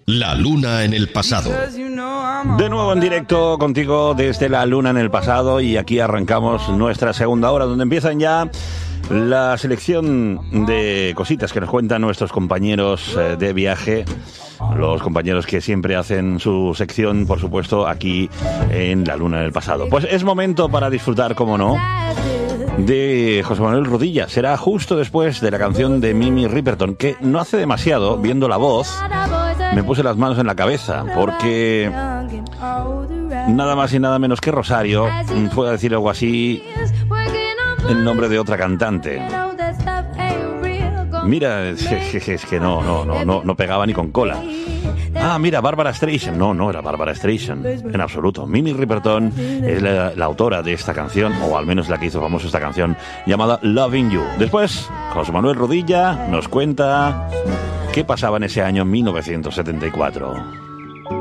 La luna en el pasado. De nuevo en directo contigo desde La Luna en el pasado, y aquí arrancamos nuestra segunda hora, donde empiezan ya la selección de cositas que nos cuentan nuestros compañeros de viaje, los compañeros que siempre hacen su sección, por supuesto, aquí en La Luna en el pasado. Pues es momento para disfrutar, como no, de José Manuel Rodilla. Será justo después de la canción de Mimi Riperton, que no hace demasiado, viendo la voz, me puse las manos en la cabeza, porque nada más y nada menos que Rosario puede decir algo así en nombre de otra cantante. Mira, es que no pegaba ni con cola. Ah, mira, Barbra Streisand. No era Barbra Streisand, en absoluto. Mimi Riperton es la autora de esta canción, o al menos la que hizo famosa esta canción, llamada Loving You. Después, José Manuel Rodilla nos cuenta qué pasaba en ese año 1974.